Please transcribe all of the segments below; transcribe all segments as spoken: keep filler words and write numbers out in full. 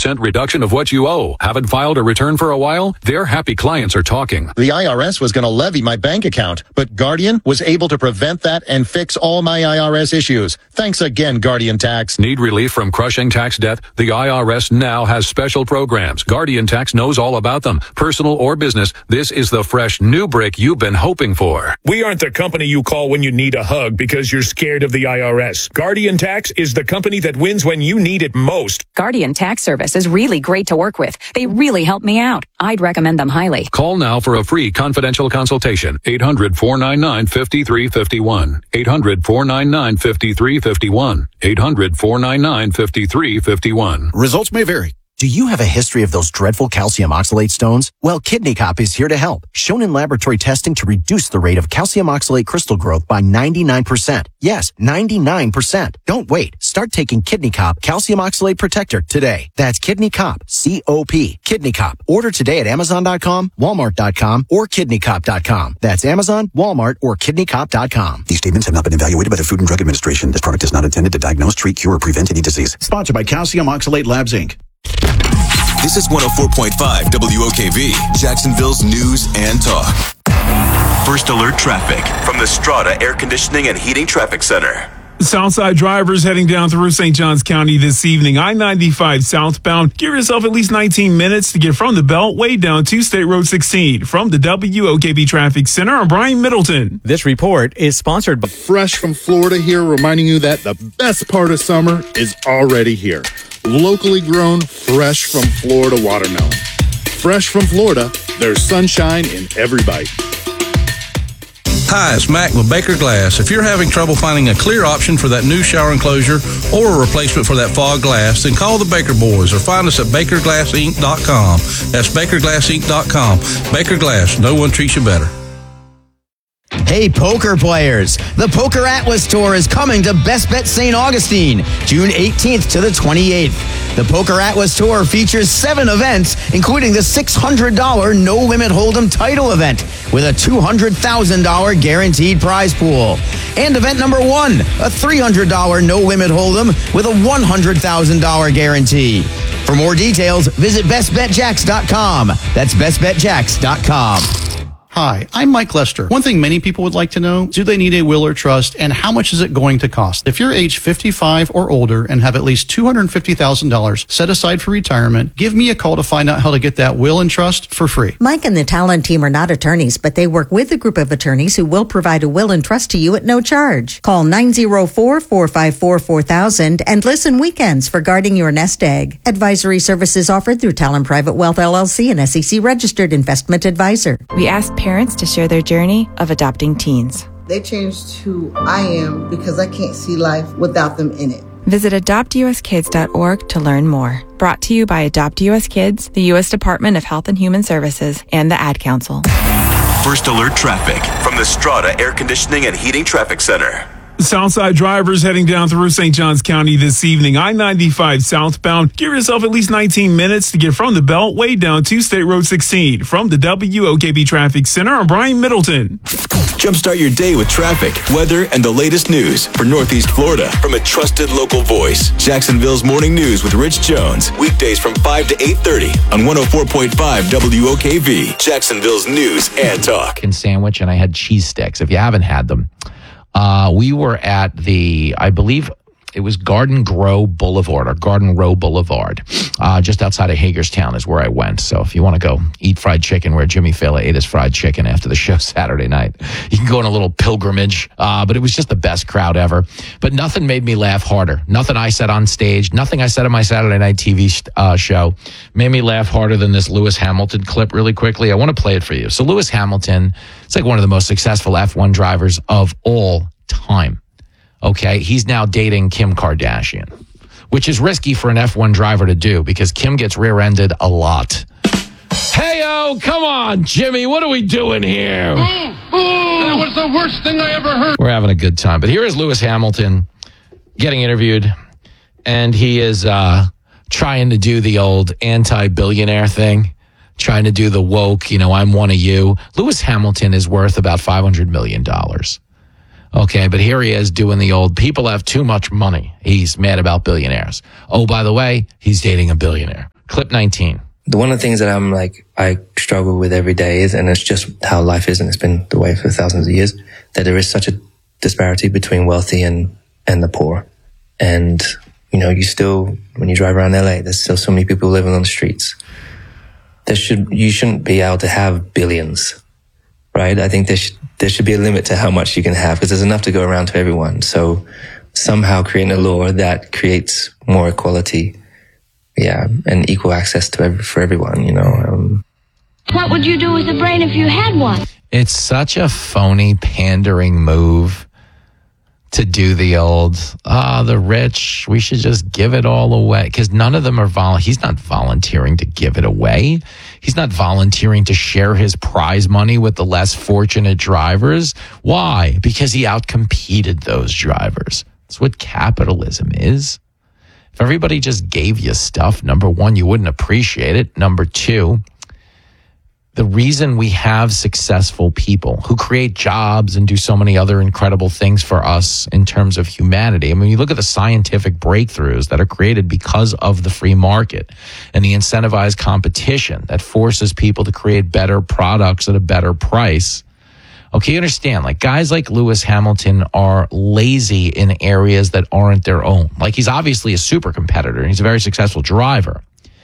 percent reduction of what you owe. Haven't filed a return for a while? Their happy clients are talking. The I R S was going to levy my bank account, but Guardian was able to prevent that and fix all my I R S issues. Thanks again, Guardian Tax. Need relief from crushing tax debt? The I R S now has special programs. Guardian Tax knows all about them. Personal or business, this is the fresh new brick you've been hoping for. We aren't the company you call when you need a hug because you're scared of the I R S. Guardian Tax is the company that wins when you need it most. Guardian Tax Service is really great to work with. They really help me out. I'd recommend them highly. Call now for a free confidential consultation. eight hundred, four nine nine, five three five one. eight hundred, four nine nine, five three five one. eight hundred, four nine nine, five three five one. Results may vary. Do you have a history of those dreadful calcium oxalate stones? Well, Kidney Cop is here to help. Shown in laboratory testing to reduce the rate of calcium oxalate crystal growth by ninety-nine percent. Yes, ninety-nine percent. Don't wait. Start taking Kidney Cop Calcium Oxalate Protector today. That's Kidney Cop, C O P. Kidney Cop. Order today at Amazon dot com, Walmart dot com, or Kidney Cop dot com. That's Amazon, Walmart, or Kidney Cop dot com. These statements have not been evaluated by the Food and Drug Administration. This product is not intended to diagnose, treat, cure, or prevent any disease. Sponsored by Calcium Oxalate Labs, Incorporated. This is one oh four point five W O K V, Jacksonville's news and talk. First alert traffic from the Strata Air Conditioning and Heating Traffic Center. Southside drivers heading down through Saint Johns County this evening. I ninety-five southbound. Give yourself at least nineteen minutes to get from the Beltway down to State Road sixteen. From the W O K V Traffic Center, I'm Brian Middleton. This report is sponsored by Fresh from Florida here, reminding you that the best part of summer is already here. Locally grown, fresh from Florida watermelon. Fresh from Florida, there's sunshine in every bite. Hi, it's Mac with Baker Glass. If you're having trouble finding a clear option for that new shower enclosure or a replacement for that fog glass, then call the Baker Boys or find us at Baker Glass Inc dot com. That's Baker Glass Inc dot com. Baker Glass, no one treats you better. Hey, poker players. The Poker Atlas Tour is coming to Best Bet Saint Augustine, June eighteenth to the twenty-eighth. The Poker Atlas Tour features seven events, including the six hundred dollars No Limit Hold'em title event with a two hundred thousand dollars guaranteed prize pool. And event number one, a three hundred dollars No Limit Hold'em with a one hundred thousand dollars guarantee. For more details, visit best bet jacks dot com. That's best bet jacks dot com. Hi, I'm Mike Lester. One thing many people would like to know, do they need a will or trust, and how much is it going to cost? If you're age fifty-five or older and have at least two hundred fifty thousand dollars set aside for retirement, give me a call to find out how to get that will and trust for free. Mike and the Talon team are not attorneys, but they work with a group of attorneys who will provide a will and trust to you at no charge. Call nine oh four, four five four, four thousand and listen weekends for guarding your nest egg. Advisory services offered through Talon Private Wealth L L C, an S E C registered investment advisor. We asked parents to share their journey of adopting teens. They changed who I am because I can't see life without them in it. Visit adopt u s kids dot org to learn more. Brought to you by Adopt U S Kids, the U S Department of Health and Human Services, and the Ad Council. First alert traffic from the Strata Air Conditioning and Heating Traffic Center. Southside drivers heading down through Saint Johns County this evening. I ninety-five southbound. Give yourself at least nineteen minutes to get from the Beltway down to State Road sixteen. From the W O K V Traffic Center, I'm Brian Middleton. Jumpstart your day with traffic, weather, and the latest news for Northeast Florida from a trusted local voice. Jacksonville's Morning News with Rich Jones. Weekdays from five to eight thirty on one oh four point five W O K V. Jacksonville's news and talk. And sandwich, and I had cheese sticks. If you haven't had them, Uh, we were at the, I believe it was Garden Grow Boulevard or Garden Row Boulevard, uh, just outside of Hagerstown is where I went. So if you want to go eat fried chicken where Jimmy Fallon ate his fried chicken after the show Saturday night, you can go on a little pilgrimage. Uh, but it was just the best crowd ever. But nothing made me laugh harder. Nothing I said on stage, nothing I said on my Saturday night T V uh, show made me laugh harder than this Lewis Hamilton clip really quickly. I want to play it for you. So Lewis Hamilton, it's like one of the most successful F one drivers of all time. Okay, he's now dating Kim Kardashian, which is risky for an F one driver to do because Kim gets rear-ended a lot. Hey-o, come on, Jimmy, what are we doing here? Oh, oh, that was the worst thing I ever heard. We're having a good time. But here is Lewis Hamilton getting interviewed, and he is uh, trying to do the old anti-billionaire thing, trying to do the woke, you know, I'm one of you. Lewis Hamilton is worth about five hundred million dollars. Okay, but here he is doing the old, people have too much money. He's mad about billionaires. Oh, by the way, he's dating a billionaire. Clip nineteen. The one of the things that I'm like, I struggle with every day is, and it's just how life is, and it's been the way for thousands of years, that there is such a disparity between wealthy and, and the poor. And, you know, you still, when you drive around L A, there's still so many people living on the streets. There should, you shouldn't be able to have billions, right? I think there should, there should be a limit to how much you can have, because there's enough to go around to everyone. So somehow creating a law that creates more equality, yeah, and equal access to every, for everyone, you know. Um, What would you do with a brain if you had one? It's such a phony, pandering move to do the old, ah, oh, the rich, we should just give it all away. Because none of them are vol. He's not volunteering to give it away. He's not volunteering to share his prize money with the less fortunate drivers. Why? Because he outcompeted those drivers. That's what capitalism is. If everybody just gave you stuff, number one, you wouldn't appreciate it. Number two, the reason we have successful people who create jobs and do so many other incredible things for us in terms of humanity. I mean, you look at the scientific breakthroughs that are created because of the free market and the incentivized competition that forces people to create better products at a better price. Okay, you understand, like guys like Lewis Hamilton are lazy in areas that aren't their own. Like he's obviously a super competitor and he's a very successful driver.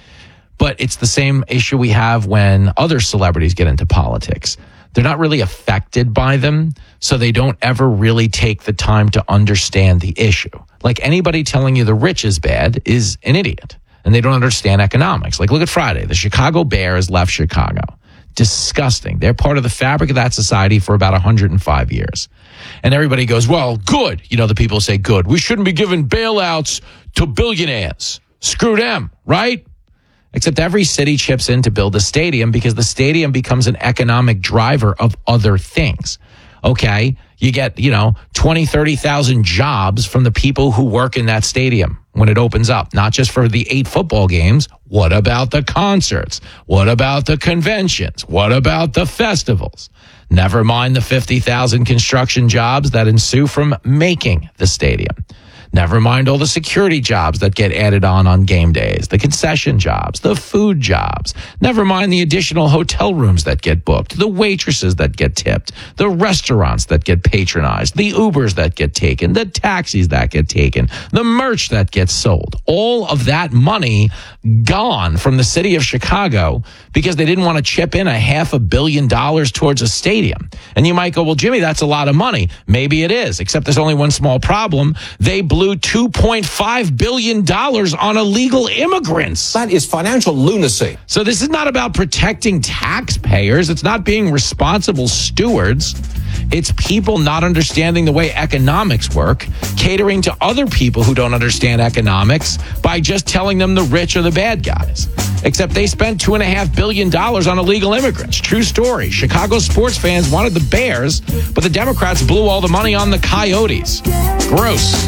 But it's the same issue we have when other celebrities get into politics. They're not really affected by them, so they don't ever really take the time to understand the issue. Like anybody telling you the rich is bad is an idiot, and they don't understand economics. Like look at Friday. The Chicago Bears left Chicago. Disgusting. They're part of the fabric of that society for about one hundred five years. And everybody goes, well, good. You know, the people say good. We shouldn't be giving bailouts to billionaires. Screw them, right? Except every city chips in to build a stadium because the stadium becomes an economic driver of other things. Okay, you get, you know, twenty, thirty thousand jobs from the people who work in that stadium when it opens up, not just for the eight football games. What about the concerts? What about the conventions? What about the festivals? Never mind the fifty thousand construction jobs that ensue from making the stadium. Never mind all the security jobs that get added on on game days, the concession jobs, the food jobs. Never mind the additional hotel rooms that get booked, the waitresses that get tipped, the restaurants that get patronized, the Ubers that get taken, the taxis that get taken, the merch that gets sold. All of that money gone from the city of Chicago because they didn't want to chip in a half a billion dollars towards a stadium. And you might go, well, Jimmy, that's a lot of money. Maybe it is, except there's only one small problem. They blew two point five billion dollars on illegal immigrants. That is financial lunacy. So this is not about protecting taxpayers. It's not being responsible stewards. It's people not understanding the way economics work, catering to other people who don't understand economics by just telling them the rich are the bad guys. Except they spent two and a half billion dollars on illegal immigrants. True story. Chicago sports fans wanted the Bears, but the Democrats blew all the money on the Coyotes. Gross.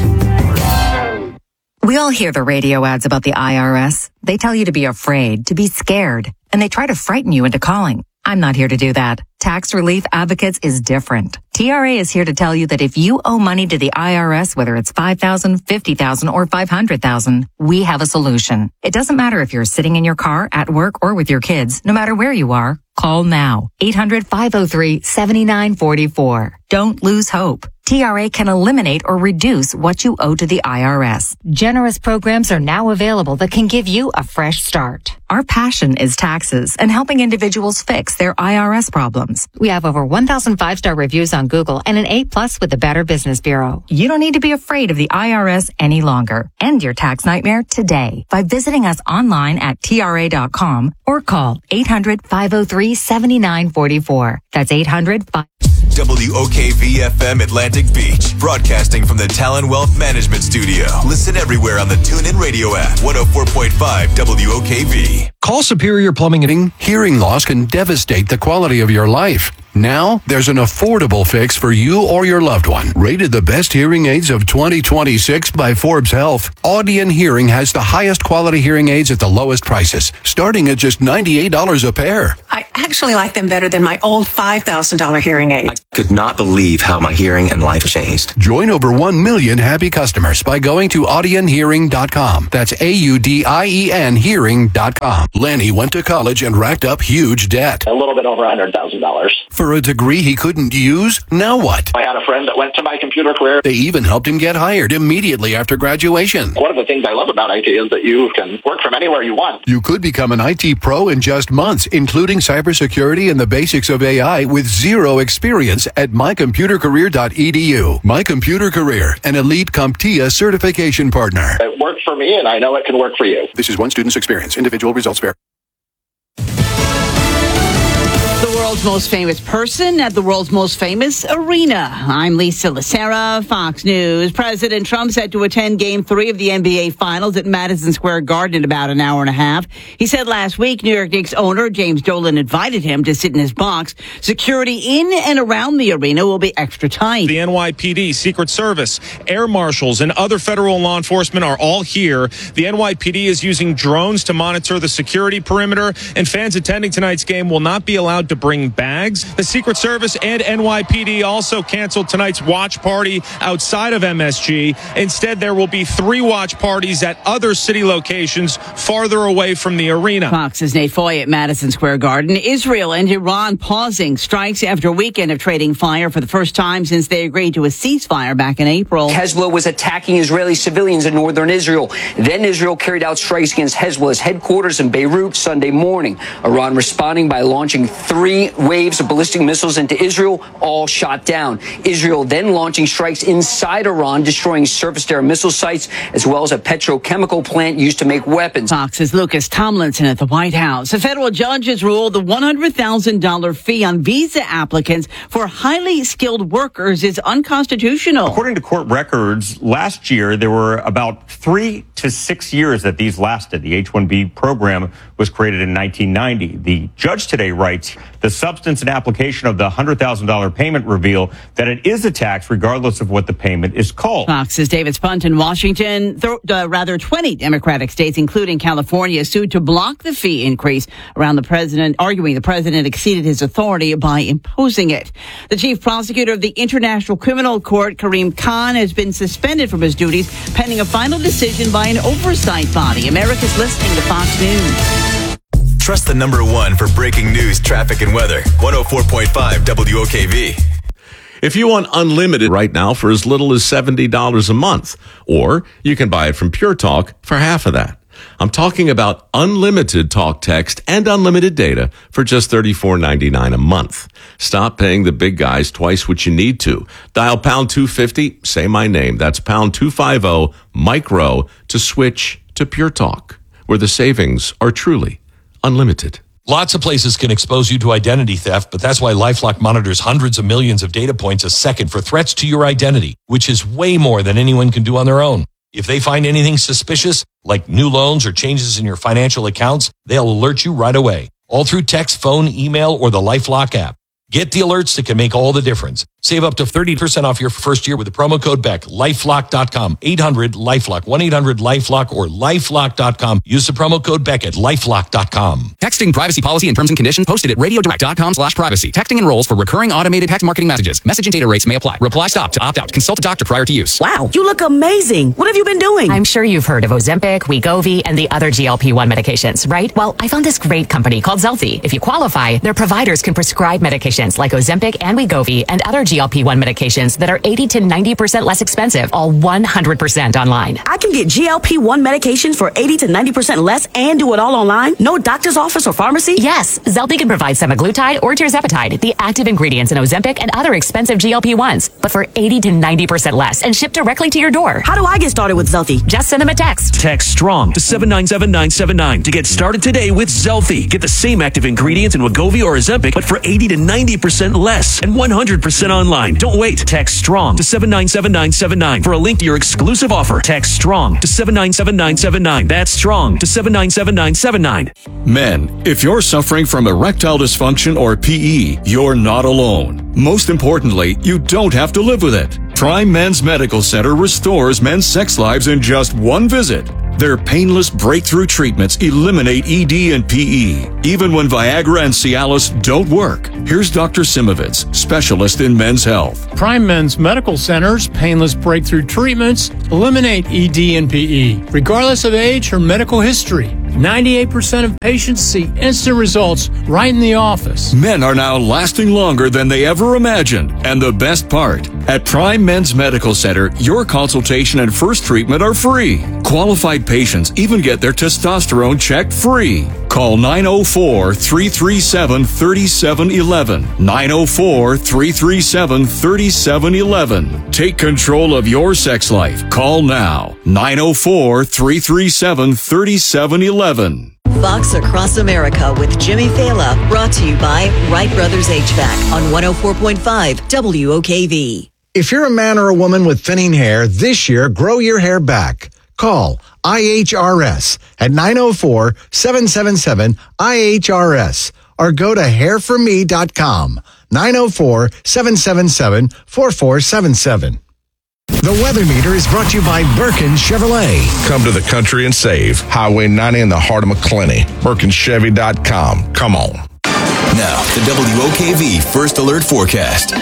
We all hear the radio ads about the I R S. They tell you to be afraid, to be scared, and they try to frighten you into calling. I'm not here to do that. Tax Relief Advocates is different. T R A is here to tell you that if you owe money to the I R S, whether it's five thousand dollars, fifty thousand dollars, or five hundred thousand dollars, we have a solution. It doesn't matter if you're sitting in your car, at work, or with your kids. No matter where you are, call now. eight hundred, five oh three, seven nine four four. Don't lose hope. T R A can eliminate or reduce what you owe to the I R S. Generous programs are now available that can give you a fresh start. Our passion is taxes and helping individuals fix their I R S problems. We have over one thousand five-star reviews on Google and an A plus with the Better Business Bureau. You don't need to be afraid of the I R S any longer. End your tax nightmare today by visiting us online at T R A dot com or call eight hundred, five oh three, seven nine four four. That's eight hundred, five W O K V F M Atlantic Beach, broadcasting from the Talon Wealth Management Studio. Listen everywhere on the TuneIn Radio app, one oh four point five W O K V. Call Superior Plumbing and Hearing loss can devastate the quality of your life. Now, there's an affordable fix for you or your loved one. Rated the best hearing aids of twenty twenty-six by Forbes Health, Audion Hearing has the highest quality hearing aids at the lowest prices, starting at just ninety-eight dollars a pair. I actually like them better than my old five thousand dollars hearing aid. I could not believe how my hearing and life changed. Join over one million happy customers by going to audion hearing dot com. That's A U D I E N hearing dot com. Lanny went to college and racked up huge debt. A little bit over one hundred thousand dollars. For a degree he couldn't use? Now what? I had a friend that went to my computer career. They even helped him get hired immediately after graduation. One of the things I love about I T is that you can work from anywhere you want. You could become an I T pro in just months, including cybersecurity and the basics of A I with zero experience at my computer career dot e d u. My Computer Career, an elite CompTIA certification partner. It worked for me, and I know it can work for you. This is one student's experience. Individual results vary. The world's most famous person at the world's most famous arena. I'm Lisa Lacera, Fox News. President Trump set to attend Game three of the N B A Finals at Madison Square Garden in about an hour and a half. He said last week New York Knicks owner James Dolan invited him to sit in his box. Security in and around the arena will be extra tight. The N Y P D, Secret Service, air marshals, and other federal law enforcement are all here. The N Y P D is using drones to monitor the security perimeter, and fans attending tonight's game will not be allowed to bring bags. The Secret Service and N Y P D also canceled tonight's watch party outside of M S G. Instead, there will be three watch parties at other city locations farther away from the arena. Fox's Nate Foy at Madison Square Garden. Israel and Iran pausing strikes after a weekend of trading fire for the first time since they agreed to a ceasefire back in April. Hezbollah was attacking Israeli civilians in northern Israel. Then Israel carried out strikes against Hezbollah's headquarters in Beirut Sunday morning. Iran responding by launching three waves of ballistic missiles into Israel, all shot down. Israel then launching strikes inside Iran, destroying surface-to-air missile sites, as well as a petrochemical plant used to make weapons. Fox's Lucas Tomlinson at the White House. A federal judge has ruled the one hundred thousand dollars fee on visa applicants for highly skilled workers is unconstitutional. According to court records, last year there were about three to six years that these lasted. The H one B program was created in nineteen ninety. The judge today writes, the substance and application of the one hundred thousand dollars payment reveal that it is a tax regardless of what the payment is called. Fox's David Spunt in Washington. Th- uh, rather, twenty Democratic states, including California, sued to block the fee increase around the president, arguing the president exceeded his authority by imposing it. The chief prosecutor of the International Criminal Court, Karim Khan, has been suspended from his duties pending a final decision by an oversight body. America's listening to Fox News. Trust the number one for breaking news, traffic, and weather. one oh four point five W O K V. If you want unlimited right now for as little as seventy dollars a month, or you can buy it from Pure Talk for half of that. I'm talking about unlimited talk, text, and unlimited data for just thirty-four ninety-nine a month. Stop paying the big guys twice what you need to. Dial pound two fifty, say my name. That's pound two fifty, micro, to switch to Pure Talk, where the savings are truly unlimited. Lots of places can expose you to identity theft, but that's why LifeLock monitors hundreds of millions of data points a second for threats to your identity, which is way more than anyone can do on their own. If they find anything suspicious, like new loans or changes in your financial accounts, they'll alert you right away, all through text, phone, email, or the LifeLock app. Get the alerts that can make all the difference. Save up to thirty percent off your first year with the promo code Beck. lifelock dot com, eight hundred LifeLock, one eight hundred LifeLock, or lifelock dot com. Use the promo code Beck at lifelock dot com. Texting privacy policy and terms and conditions posted at radiodirect dot com slash privacy. Texting enrolls for recurring automated text marketing messages. Message and data rates may apply. Reply stop to opt out. Consult a doctor prior to use. Wow, you look amazing. What have you been doing? I'm sure you've heard of Ozempic, Wegovy, and the other G L P one medications, right? Well, I found this great company called Zelfie. If you qualify, their providers can prescribe medications like Ozempic and Wegovy and other G L P one medications that are eighty to ninety percent less expensive, all one hundred percent online. I can get G L P one medications for eighty to ninety percent less and do it all online? No doctor's office or pharmacy? Yes, Zelfie can provide semaglutide or tirzepatide, the active ingredients in Ozempic and other expensive G L P ones, but for eighty to ninety percent less and shipped directly to your door. How do I get started with Zelfie? Just send them a text. Text STRONG to seven nine seven nine seven nine to get started today with Zelfie. Get the same active ingredients in Wegovy or Ozempic, but for eighty to ninety percent less and one hundred percent online. online. Don't wait. Text STRONG to seven nine seven nine seven nine for a link to your exclusive offer. Text STRONG to seven nine seven nine seven nine. That's STRONG to seven nine seven nine seven nine. Men, if you're suffering from erectile dysfunction or P E, you're not alone. Most importantly, you don't have to live with it. Prime Men's Medical Center restores men's sex lives in just one visit. Their painless breakthrough treatments eliminate E D and P E, even when Viagra and Cialis don't work. Here's Doctor Simovitz, specialist in men's health. Prime Men's Medical Center's painless breakthrough treatments eliminate E D and P E, regardless of age or medical history. ninety-eight percent of patients see instant results right in the office. Men are now lasting longer than they ever imagined. And the best part, at Prime Men's Medical Center, your consultation and first treatment are free. Qualified patients even get their testosterone checked free. Call nine oh four, three three seven, three seven one one. nine oh four, three three seven, three seven one one. Take control of your sex life. Call now. nine oh four, three three seven, three seven one one. Fox Across America with Jimmy Fallon, brought to you by Wright Brothers H V A C on one oh four point five W O K V. If you're a man or a woman with thinning hair, this year, grow your hair back. Call I H R S at nine oh four, seven seven seven, I H R S or go to hair for me dot com, nine oh four, seven seven seven, four four seven seven. The Weather Meter is brought to you by Birkin Chevrolet. Come to the country and save. Highway ninety in the heart of McClenny. Birkin Chevy dot com. Come on. Now, the W O K V First Alert Forecast.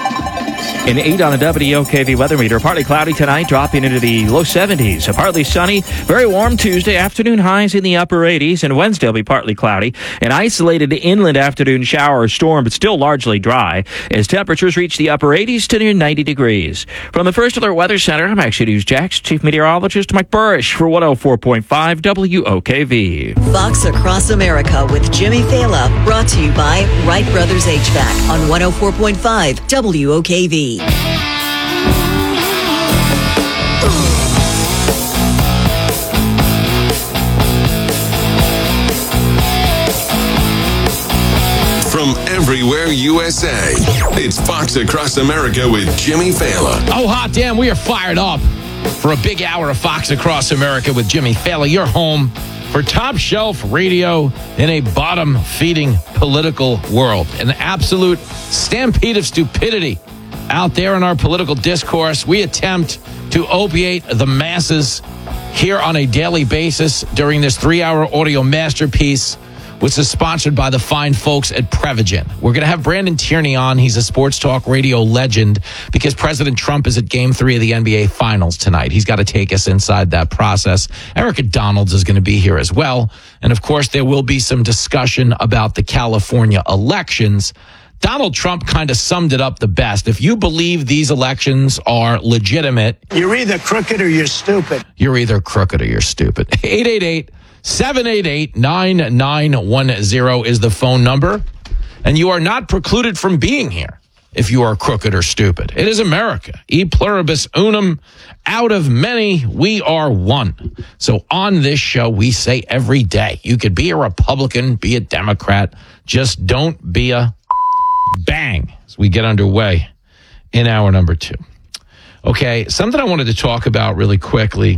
An eight on the W O K V weather meter. Partly cloudy tonight, dropping into the low seventies. A partly sunny, very warm Tuesday. Afternoon highs in the upper eighties. And Wednesday will be partly cloudy. An isolated inland afternoon shower or storm, but still largely dry, as temperatures reach the upper eighties to near ninety degrees. From the First Alert Weather Center, I'm Action News Jax Chief Meteorologist Mike Burrish for one oh four point five W O K V. Fox Across America with Jimmy Fallon, brought to you by Wright Brothers H V A C on one oh four point five W O K V. From everywhere U S A, it's Fox Across America with Jimmy Fallon. Oh, hot damn, we are fired up for a big hour of Fox Across America with Jimmy Fallon. Your home for top shelf radio in a bottom-feeding political world. An absolute stampede of stupidity out there in our political discourse. We attempt to opiate the masses here on a daily basis during this three-hour audio masterpiece, which is sponsored by the fine folks at Prevagen. We're going to have Brandon Tierney on. He's a sports talk radio legend because President Trump is at game three of the N B A Finals tonight. He's got to take us inside that process. Erica Donalds is going to be here as well. And, of course, there will be some discussion about the California elections. Donald Trump kind of summed it up the best. If you believe these elections are legitimate, you're either crooked or you're stupid. You're either crooked or you're stupid. eight eight eight, seven eight eight, nine nine one zero is the phone number. And you are not precluded from being here if you are crooked or stupid. It is America. E pluribus unum. Out of many, we are one. So on this show, we say every day, you could be a Republican, be a Democrat. Just don't be a bang as we get underway in hour number two. Okay, something I wanted to talk about really quickly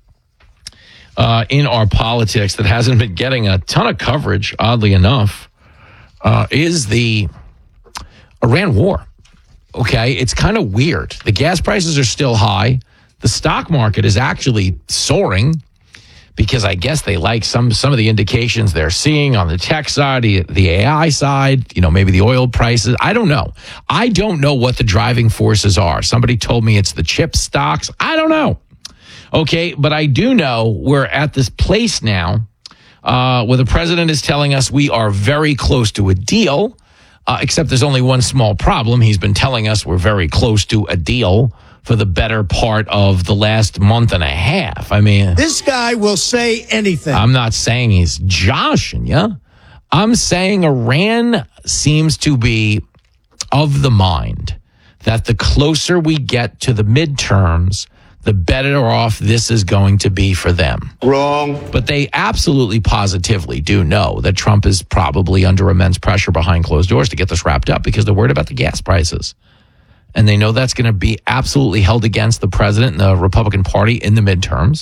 uh, in our politics that hasn't been getting a ton of coverage, oddly enough, uh, is the Iran war. Okay, it's kind of weird. The gas prices are still high. The stock market is actually soaring because I guess they like some some of the indications they're seeing on the tech side, the, the A I side, you know, maybe the oil prices. I don't know. I don't know what the driving forces are. Somebody told me it's the chip stocks. I don't know. Okay, but I do know we're at this place now uh, where the president is telling us we are very close to a deal, uh, except there's only one small problem. He's been telling us we're very close to a deal for the better part of the last month and a half. I mean, this guy will say anything. I'm not saying he's joshing you. I'm saying Iran seems to be of the mind that the closer we get to the midterms, the better off this is going to be for them. Wrong. But they absolutely positively do know that Trump is probably under immense pressure behind closed doors to get this wrapped up because they're worried about the gas prices. And they know that's going to be absolutely held against the president and the Republican Party in the midterms.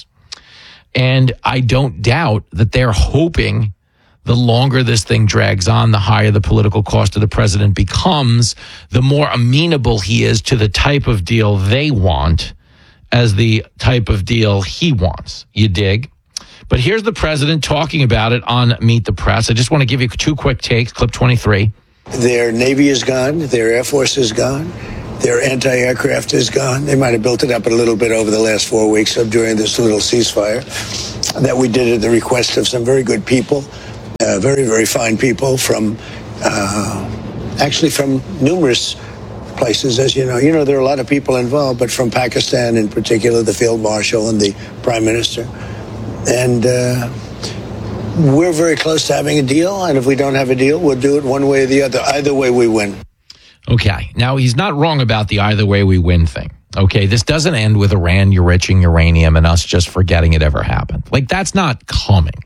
And I don't doubt that they're hoping the longer this thing drags on, the higher the political cost of the president becomes, the more amenable he is to the type of deal they want as the type of deal he wants. You dig? But here's the president talking about it on Meet the Press. I just want to give you two quick takes. Clip twenty-three. Their Navy is gone. Their Air Force is gone. Their anti-aircraft is gone. They might have built it up a little bit over the last four weeks during this little ceasefire that we did at the request of some very good people, uh, very, very fine people from, uh, actually from numerous places, as you know. You know, there are a lot of people involved, but from Pakistan in particular, the Field Marshal and the Prime Minister. And uh, we're very close to having a deal, and if we don't have a deal, we'll do it one way or the other. Either way, we win. Okay. Now, he's not wrong about the either way we win thing. Okay. This doesn't end with Iran enriching uranium and us just forgetting it ever happened. Like, that's not coming.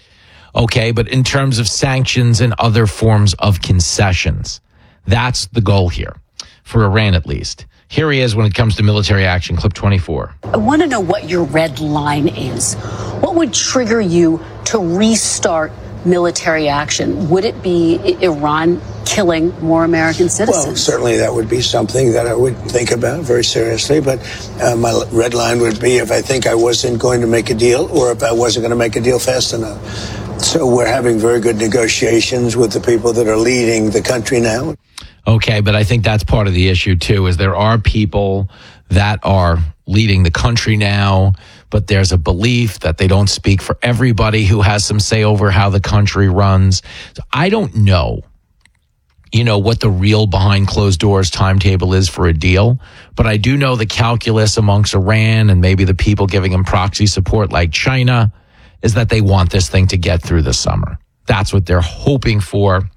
Okay. But in terms of sanctions and other forms of concessions, that's the goal here, for Iran at least. Here he is when it comes to military action. Clip twenty-four. I want to know what your red line is. What would trigger you to restart military action? Would it be Iran killing more American citizens? Well, certainly that would be something that I would think about very seriously. But uh, my red line would be if I think I wasn't going to make a deal, or if I wasn't going to make a deal fast enough. So we're having very good negotiations with the people that are leading the country now. Okay, but I think that's part of the issue, too, is there are people that are leading the country now, but there's a belief that they don't speak for everybody who has some say over how the country runs. So I don't know, you know, what the real behind closed doors timetable is for a deal, but I do know the calculus amongst Iran and maybe the people giving them proxy support like China is that they want this thing to get through the summer. That's what they're hoping for,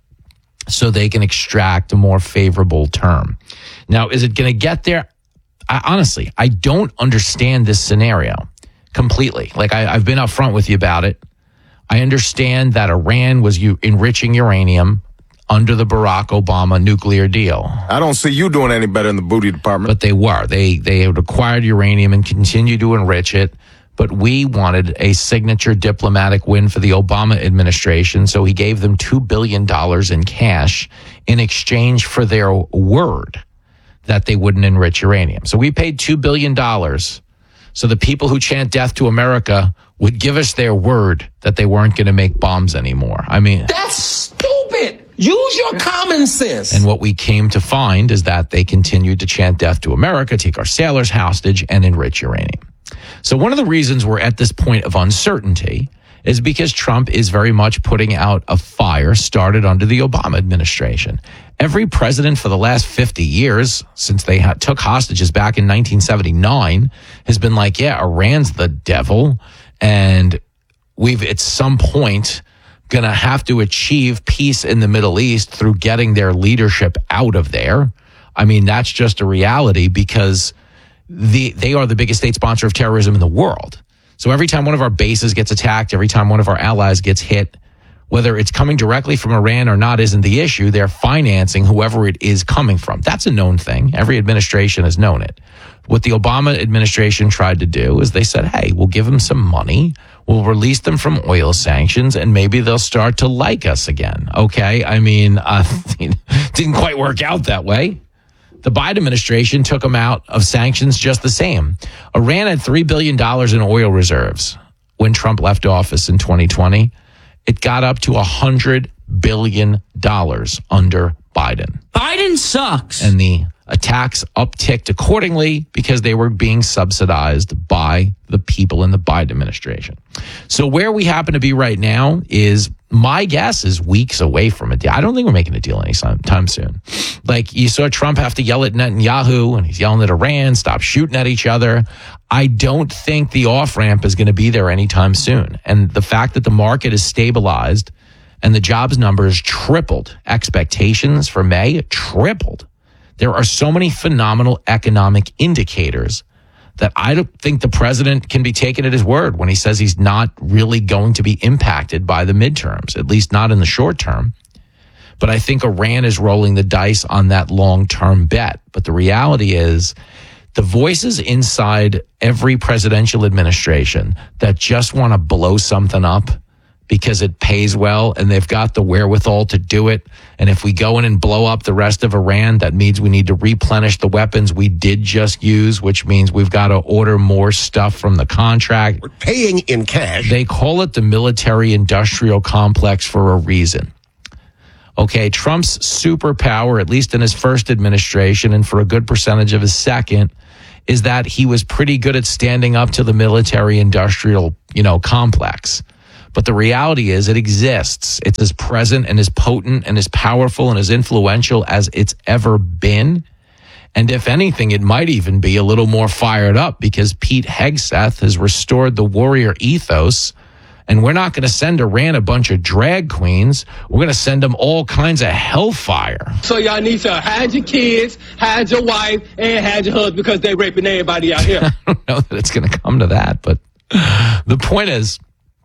so they can extract a more favorable term. Now, is it going to get there? I, honestly, I don't understand this scenario completely. Like, I, I've been upfront with you about it. I understand that Iran was u- enriching uranium under the Barack Obama nuclear deal. I don't see you doing any better in the booty department. But they were. They, they had acquired uranium and continued to enrich it. But we wanted a signature diplomatic win for the Obama administration, so he gave them two billion dollars in cash in exchange for their word that they wouldn't enrich uranium. So we paid two billion dollars so the people who chant death to America would give us their word that they weren't going to make bombs anymore. I mean, that's stupid. Use your common sense. And what we came to find is that they continued to chant death to America, take our sailors hostage, and enrich uranium. So one of the reasons we're at this point of uncertainty is because Trump is very much putting out a fire started under the Obama administration. Every president for the last fifty years, since they ha- took hostages back in nineteen seventy-nine, has been like, yeah, Iran's the devil, and we've at some point going to have to achieve peace in the Middle East through getting their leadership out of there. I mean, that's just a reality because The, they are the biggest state sponsor of terrorism in the world. So every time one of our bases gets attacked, every time one of our allies gets hit, whether it's coming directly from Iran or not isn't the issue. They're financing whoever it is coming from. That's a known thing. Every administration has known it. What the Obama administration tried to do is they said, hey, we'll give them some money. We'll release them from oil sanctions, and maybe they'll start to like us again. Okay? I mean, uh, it didn't quite work out that way. The Biden administration took them out of sanctions just the same. Iran had three billion dollars in oil reserves when Trump left office in twenty twenty. It got up to one hundred billion dollars under Biden. Biden sucks. And the attacks upticked accordingly because they were being subsidized by the people in the Biden administration. So where we happen to be right now is, my guess is weeks away from a deal. I don't think we're making a deal anytime soon. Like, you saw Trump have to yell at Netanyahu, and he's yelling at Iran, stop shooting at each other. I don't think the off-ramp is going to be there anytime soon. And the fact that the market is stabilized and the jobs numbers tripled, expectations for May tripled. There are so many phenomenal economic indicators that I don't think the president can be taken at his word when he says he's not really going to be impacted by the midterms, at least not in the short term. But I think Iran is rolling the dice on that long-term bet. But the reality is the voices inside every presidential administration that just want to blow something up because it pays well and they've got the wherewithal to do it. And if we go in and blow up the rest of Iran, that means we need to replenish the weapons we did just use, which means we've got to order more stuff from the contract. We're paying in cash. They call it the military-industrial complex for a reason. Okay, Trump's superpower, at least in his first administration and for a good percentage of his second, is that he was pretty good at standing up to the military-industrial, you know, complex. But the reality is it exists. It's as present and as potent and as powerful and as influential as it's ever been. And if anything, it might even be a little more fired up because Pete Hegseth has restored the warrior ethos. And we're not going to send Iran a bunch of drag queens. We're going to send them all kinds of hellfire. So y'all need to hide your kids, hide your wife, and hide your husband because they raping everybody out here. I don't know that it's going to come to that. But the point is,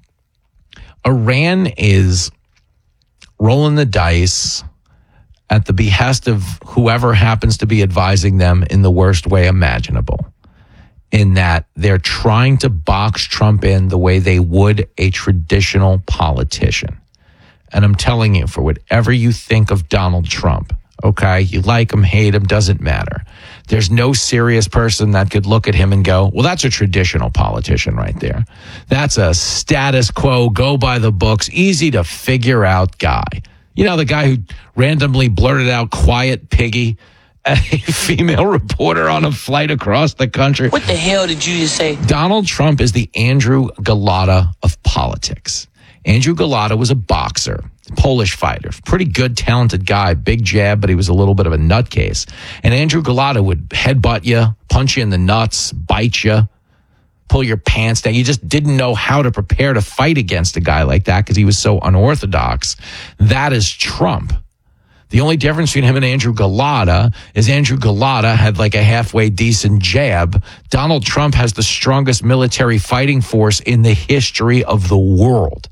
Iran is rolling the dice at the behest of whoever happens to be advising them in the worst way imaginable, in that they're trying to box Trump in the way they would a traditional politician. And I'm telling you, for whatever you think of Donald Trump, okay, you like him, hate him, doesn't matter. There's no serious person that could look at him and go, well, that's a traditional politician right there. That's a status quo, go by the books, easy to figure out guy. You know, the guy who randomly blurted out quiet piggy at a female reporter on a flight across the country. What the hell did you just say? Donald Trump is the Andrew Galata of politics. Andrew Galata was a boxer, Polish fighter, pretty good, talented guy, big jab, but he was a little bit of a nutcase. And Andrew Galata would headbutt you, punch you in the nuts, bite you, pull your pants down. You just didn't know how to prepare to fight against a guy like that because he was so unorthodox. That is Trump. The only difference between him and Andrew Galata is Andrew Galata had like a halfway decent jab. Donald Trump has the strongest military fighting force in the history of the world.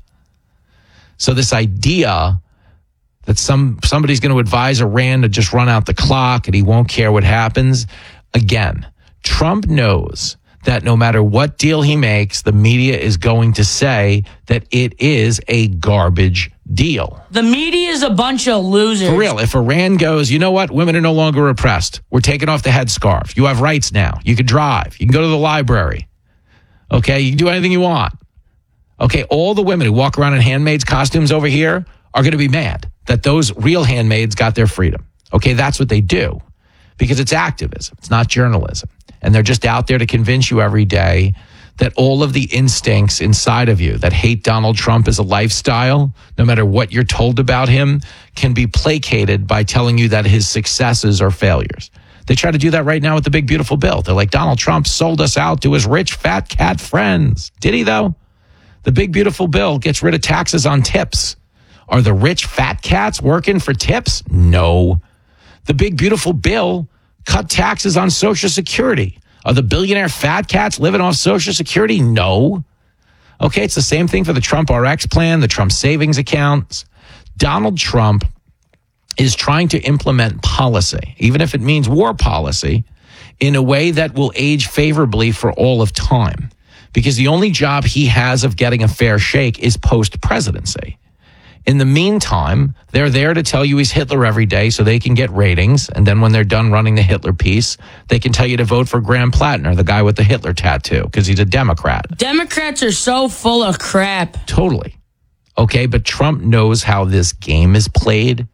So this idea that some somebody's going to advise Iran to just run out the clock and he won't care what happens, again, Trump knows that no matter what deal he makes, the media is going to say that it is a garbage deal. The media is a bunch of losers. For real, if Iran goes, you know what, women are no longer oppressed. We're taking off the headscarf. You have rights now. You can drive. You can go to the library. Okay, you can do anything you want. Okay, all the women who walk around in handmaids' costumes over here are going to be mad that those real handmaids got their freedom. Okay, that's what they do because it's activism. It's not journalism. And they're just out there to convince you every day that all of the instincts inside of you that hate Donald Trump as a lifestyle, no matter what you're told about him, can be placated by telling you that his successes are failures. They try to do that right now with the big, beautiful bill. They're like, Donald Trump sold us out to his rich, fat cat friends. Did he, though? The big, beautiful bill gets rid of taxes on tips. Are the rich, fat cats working for tips? No. The big, beautiful bill cut taxes on Social Security. Are the billionaire fat cats living off Social Security? No. Okay, it's the same thing for the Trump R X plan, the Trump savings accounts. Donald Trump is trying to implement policy, even if it means war policy, in a way that will age favorably for all of time. Because the only job he has of getting a fair shake is post-presidency. In the meantime, they're there to tell you he's Hitler every day so they can get ratings. And then when they're done running the Hitler piece, they can tell you to vote for Graham Plattner, the guy with the Hitler tattoo, because he's a Democrat. Democrats are so full of crap. Totally. Okay, but Trump knows how this game is played.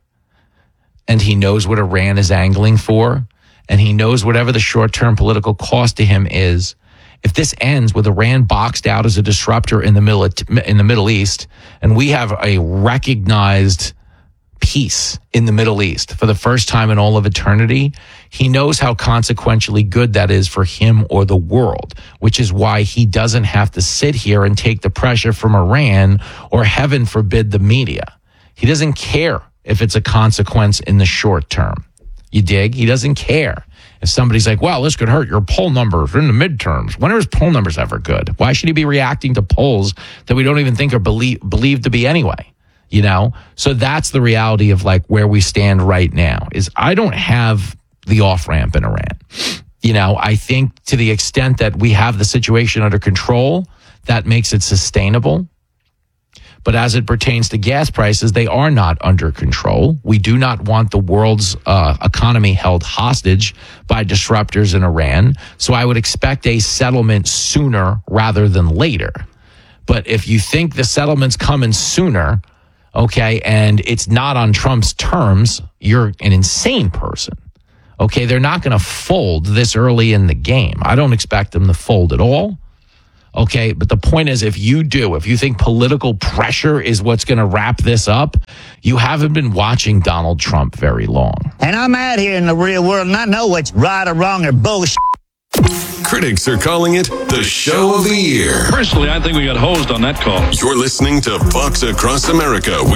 And he knows what Iran is angling for. And he knows whatever the short-term political cost to him is. If this ends with Iran boxed out as a disruptor in the mili- in the Middle East, and we have a recognized peace in the Middle East for the first time in all of eternity, he knows how consequentially good that is for him or the world, which is why he doesn't have to sit here and take the pressure from Iran or, heaven forbid, the media. He doesn't care if it's a consequence in the short term. You dig? He doesn't care. If somebody's like, well, this could hurt your poll numbers in the midterms. When are his poll numbers ever good? Why should he be reacting to polls that we don't even think are believe, believed to be anyway? You know, so that's the reality of like where we stand right now is I don't have the off ramp in Iran. You know, I think to the extent that we have the situation under control, that makes it sustainable. But as it pertains to gas prices, they are not under control. We do not want the world's uh, economy held hostage by disruptors in Iran. So I would expect a settlement sooner rather than later. But if you think the settlement's coming sooner, okay, and it's not on Trump's terms, you're an insane person. Okay, they're not going to fold this early in the game. I don't expect them to fold at all. Okay, but the point is, if you do, if you think political pressure is what's going to wrap this up, you haven't been watching Donald Trump very long. And I'm out here in the real world, and I know what's right or wrong or bullshit. Critics are calling it the show of the year. Personally, I think we got hosed on that call. You're listening to Fox Across America with